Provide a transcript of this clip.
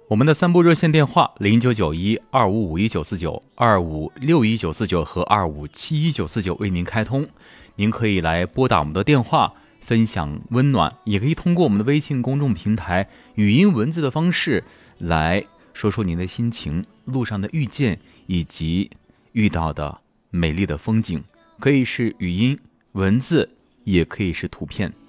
我们的3部热线电话0991255199、25619949和25719949为您开通，您可以来拨打我们的电话分享温暖，也可以通过我们的微信公众平台语音文字的方式来说说您的心情、路上的遇见以及遇到的美丽的风景，可以是语音文字，也可以是图片。